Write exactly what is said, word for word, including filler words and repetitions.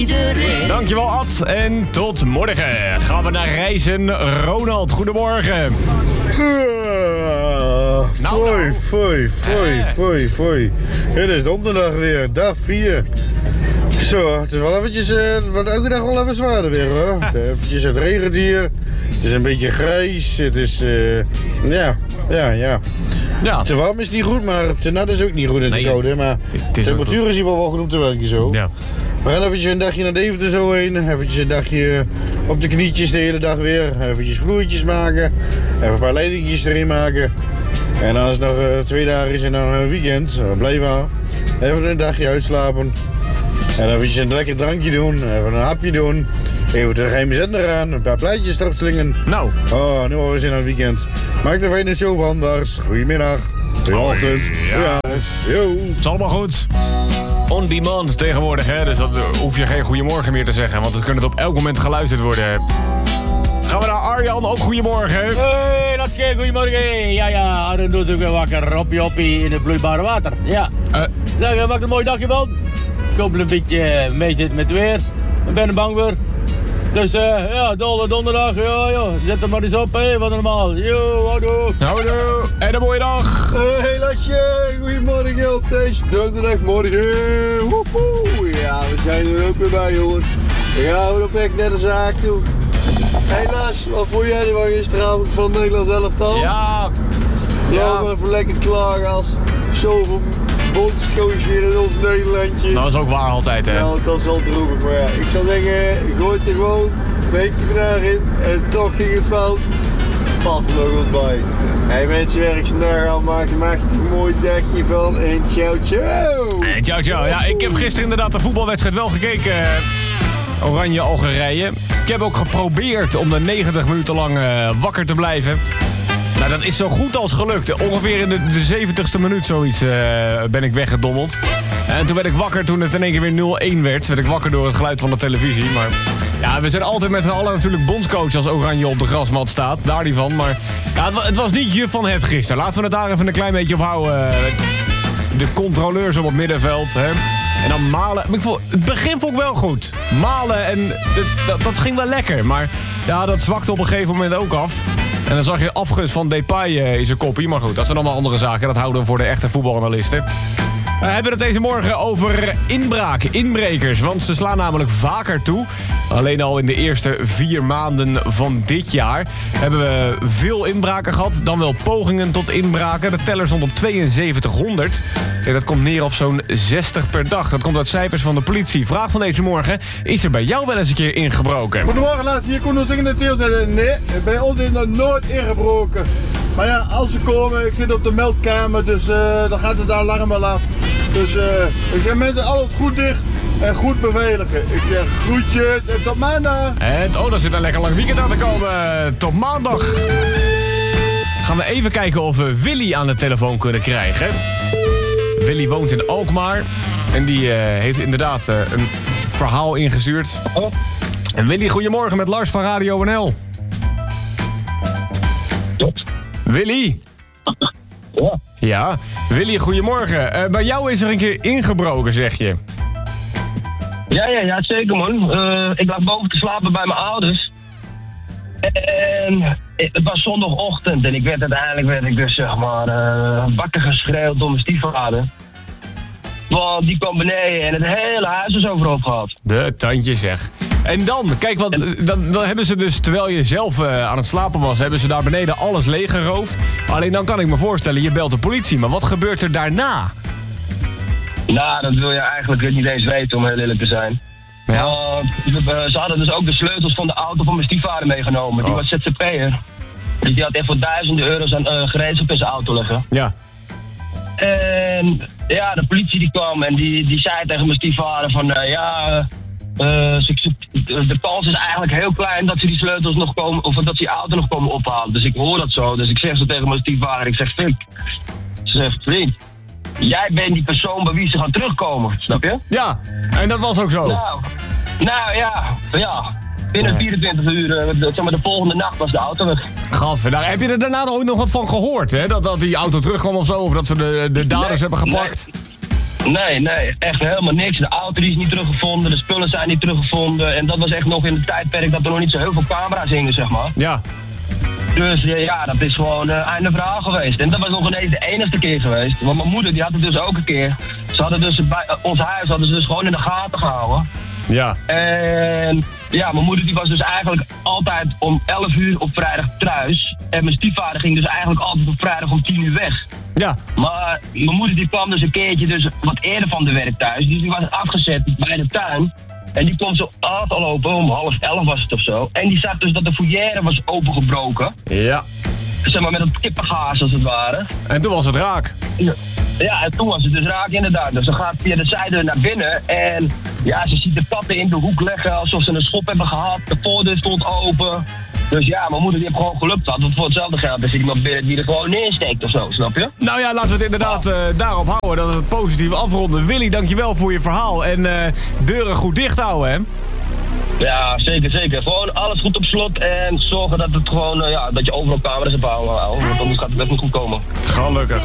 Iedereen. Dankjewel Ad en tot morgen. Gaan we naar reizen. Ronald, goedemorgen. Uh, foei, foei, foei, foei, foei. Het is donderdag weer, dag vier. Zo, het is wel eventjes, uh, wordt elke dag wel even zwaarder weer hoor. Eventjes het regent hier. Het is een beetje grijs. Het is, uh, ja, ja, ja. Ja. Te warm is niet goed, maar te nat is ook niet goed in Nee, te koude. Maar de temperatuur is hier wel wel goed om te werken zo. Ja. We gaan eventjes een dagje naar Deventer zo heen. Eventjes een dagje op de knietjes de hele dag weer. Eventjes vloeitjes maken. Even een paar leidingjes erin maken. En dan is het nog uh, twee dagen is en dan een weekend. Uh, blijven aan. Even een dagje uitslapen. En eventjes een lekker drankje doen. Even een hapje doen. Even de geheime zender aan. Een paar pleitjes erop slingen. Nou. Oh, nu hebben we zin aan het weekend. Maak er fijne show van, Bars. Goedemiddag. Goedeochtend. Ja. Yo. Het is allemaal goed. On demand tegenwoordig, hè? Dus dat uh, hoef je geen goedemorgen meer te zeggen. Want het kan het op elk moment geluisterd worden. Gaan we naar Arjan, ook goedemorgen. Hey, dat is geen goedemorgen. Ja, ja, Arjen doet ook weer wakker. Hoppie, hoppie in het vloeibare water. Ja. Uh, Zeg, maak er een mooi dagje van. Ik hoop een beetje mee zit met het weer. Ik ben er bang voor. Dus uh, ja, dolle donderdag. Ja, ja. Zet er maar eens op, hé. Wat normaal. Yo, houdoe. houdoe. En een mooie dag. Hey Lasje, goedemorgen op deze donderdagmorgen. Woehoe. Ja, we zijn er ook weer bij hoor. Dan gaan we op weg naar de zaak toe. Hey Las, wat vond jij ervan gisteravond van het Nederlands elftal? Ja. Loop Ja. even lekker klaar als zoveel bondscoach weer in ons Nederlandje. Dat is ook waar altijd, hè? Nou, het was wel droevig, maar ja, ik zou zeggen, gooi het er gewoon een beetje vandaag in en toch ging het fout. Pas er nog wat bij. Hey mensen, werk vandaag al maken, maak er een mooi dagje van en ciao ciao! Hey, ciao, ciao. Ja, ik heb gisteren inderdaad de voetbalwedstrijd wel gekeken. Oranje-Algerije. Ik heb ook geprobeerd om de negentig minuten lang uh, wakker te blijven. Nou, dat is zo goed als gelukt. Ongeveer in de, de zeventigste minuut zoiets uh, ben ik weggedommeld. En toen werd ik wakker toen het in één keer weer nul-één werd. Werd ik wakker door het geluid van de televisie. Maar ja, we zijn altijd met z'n allen natuurlijk bondscoach als Oranje op de grasmat staat. Daar die van. Maar ja, het, het was niet je van het gisteren. Laten we het daar even een klein beetje op houden. De controleurs op het middenveld. Hè. En dan Malen. Ik vond, het begin vond ik wel goed. Malen en dat, dat, dat ging wel lekker. Maar ja, dat zwakte op een gegeven moment ook af. En dan zag je afgunst van Depay uh, in zijn koppie. Maar goed, dat zijn allemaal andere zaken. Dat houden we voor de echte voetbalanalisten. We hebben het deze morgen over inbraak, inbrekers. Want ze slaan namelijk vaker toe. Alleen al in de eerste vier maanden van dit jaar hebben we veel inbraken gehad. Dan wel pogingen tot inbraken. De teller stond op tweeënzeventighonderd. En dat komt neer op zo'n zestig per dag. Dat komt uit cijfers van de politie. Vraag van deze morgen. Is er bij jou wel eens een keer ingebroken? Goedemorgen laatst, hier kon ons in de Theo zeggen, nee, bij ons is er nooit ingebroken. Maar ja, als ze komen, ik zit op de meldkamer, dus uh, dan gaat het alarm wel af. Dus uh, ik zeg mensen altijd goed dicht en goed beveiligen. Ik zeg groetjes en tot maandag. En oh, daar zit een lekker lang weekend aan te komen. Tot maandag. Gaan we even kijken of we Willy aan de telefoon kunnen krijgen. Willy woont in Alkmaar. En die uh, heeft inderdaad uh, een verhaal ingestuurd. Oh. En Willy, goedemorgen met Lars van Radio N L. Tot. Willy? Ja. Ja, Willy, goedemorgen. Uh, bij jou is er een keer ingebroken, zeg je. Ja, ja, ja, zeker man. Uh, ik lag boven te slapen bij mijn ouders. En het was zondagochtend en ik werd uiteindelijk werd ik dus zeg maar uh, wakker geschreeuwd door mijn stiefvader. Want die kwam beneden en het hele huis is overhoop gehad. De tandje zeg. En dan, kijk, wat, dan, dan hebben ze dus, terwijl je zelf uh, aan het slapen was, hebben ze daar beneden alles leeggeroofd. Alleen dan kan ik me voorstellen, je belt de politie. Maar wat gebeurt er daarna? Nou, dat wil je eigenlijk niet eens weten, om heel eerlijk te zijn. Ja. Uh, ze hadden dus ook de sleutels van de auto van mijn stiefvader meegenomen. Die Oh. was Z Z P'er. Dus die had echt voor duizenden euro's aan uh, gereedschap in zijn auto liggen. Ja. En ja, de politie die kwam en die, die zei tegen mijn stiefvader van uh, ja, uh, ze, ze, de kans is eigenlijk heel klein dat ze die sleutels nog komen, of dat ze die auto nog komen ophalen. Dus ik hoor dat zo, dus ik zeg zo tegen mijn stiefvader, ik zeg Fink, ze zegt vriend, jij bent die persoon bij wie ze gaan terugkomen, snap je? Ja, en dat was ook zo. Nou, nou ja, ja. Binnen vierentwintig uur, uh, zeg maar de volgende nacht was de auto weg. Gadver, daar heb je er daarna ooit nog wat van gehoord, hè? Dat, dat die auto terugkwam of zo, of dat ze de, de daders Nee, hebben gepakt? Nee, nee, echt helemaal niks. De auto die is niet teruggevonden, de spullen zijn niet teruggevonden. En dat was echt nog in het tijdperk dat er nog niet zo heel veel camera's hingen, zeg maar. Ja. Dus ja, ja dat is gewoon uh, einde verhaal geweest. En dat was nog ineens de enige keer geweest. Want mijn moeder die had het dus ook een keer. Ze hadden dus bij uh, ons huis hadden ze dus gewoon in de gaten gehouden. Ja. En ja, mijn moeder die was dus eigenlijk altijd om elf uur op vrijdag thuis. En mijn stiefvader ging dus eigenlijk altijd op vrijdag om tien uur weg. Ja. Maar mijn moeder die kwam dus een keertje dus wat eerder van de werk thuis. Dus die was afgezet bij de tuin. En die kwam zo aan te lopen, om half elf was het of zo. En die zag dus dat de foyer was opengebroken. Ja. Zeg maar met een kippengaas als het ware. En toen was het raak. Ja. Ja, en toen was het dus raak inderdaad. Dus ze gaat via de zijdeur naar binnen en ja, ze ziet de katten in de hoek leggen alsof ze een schop hebben gehad. De voordeur stond open. Dus ja, mijn moeder die heeft gewoon geluk gehad. Want voor hetzelfde geld is er iemand binnen die er gewoon neersteekt of zo, snap je? Nou ja, laten we het inderdaad uh, daarop houden. Dat we het positief afronden. Willy, dankjewel voor je verhaal. En uh, deuren goed dicht houden, hè? Ja, zeker, zeker. Gewoon alles goed op slot en zorgen dat het gewoon, uh, ja, dat je overal camera's hebt houden. Want anders gaat het best niet goed komen. Gelukkig.